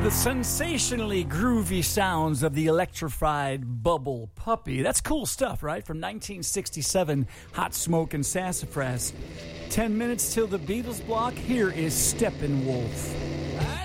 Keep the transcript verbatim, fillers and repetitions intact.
The sensationally groovy sounds of the electrified Bubble Puppy. That's cool stuff, right? From nineteen sixty-seven, Hot Smoke and Sassafras. Ten minutes till the Beatles block. Here is Steppenwolf.